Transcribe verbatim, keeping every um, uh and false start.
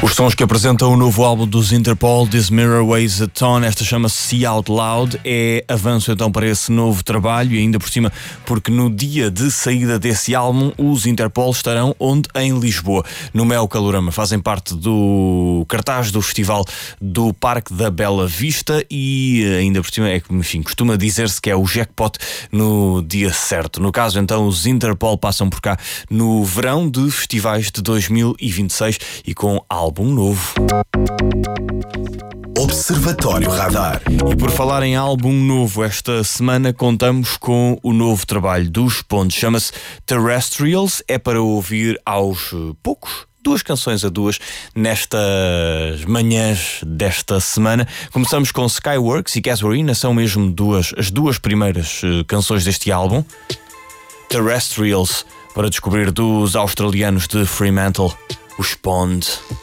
Os sons que apresentam o novo álbum dos Interpol, This Mirror Weighs a Ton, esta chama-se See Out Loud, é avanço então para esse novo trabalho e ainda por cima porque no dia de saída desse álbum os Interpol estarão onde? Em Lisboa, no Mel Calorama. Fazem parte do cartaz do festival do Parque da Bela Vista e ainda por cima é que, enfim, costuma dizer-se que é o jackpot no dia certo. No caso então os Interpol passam por cá no verão de festivais de dois mil e vinte e seis e com álbum Álbum novo. Observatório Radar. E por falar em álbum novo, esta semana contamos com o novo trabalho dos Pontos. Chama-se Terrestrials. É para ouvir aos poucos, duas canções a duas, nestas manhãs desta semana. Começamos com Skyworks e Gasoline, são mesmo duas, as duas primeiras uh, canções deste álbum. Terrestrials, para descobrir dos australianos de Fremantle, os Pond.